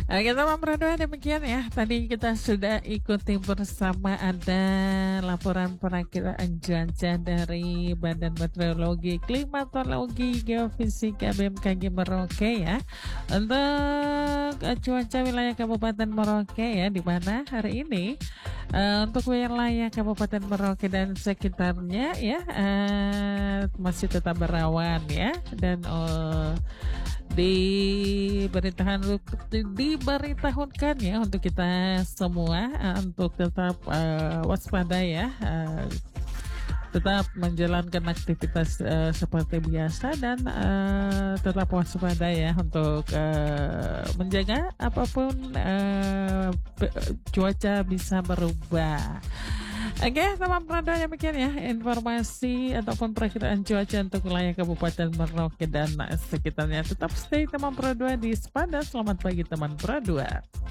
Oke, teman Pradua, demikian ya. Tadi kita sudah ikuti bersama ada laporan perakiraan cuaca dari Badan Meteorologi, Klimatologi, Geofisika BMKG Merauke ya. Untuk cuaca wilayah Kabupaten Merauke ya, di mana hari ini untuk wilayah Kabupaten Merauke dan sekitarnya ya masih tetap berawan ya, dan diberitahukan ya untuk kita semua untuk tetap waspada ya, tetap menjalankan aktivitas seperti biasa dan tetap waspada ya untuk menjaga apapun cuaca bisa berubah. Oke, teman Pradua, demikian ya informasi ataupun perakiraan cuaca untuk wilayah Kabupaten Merauke dan sekitarnya. Tetap stay teman Pradua di Sepada. Selamat pagi teman Pradua.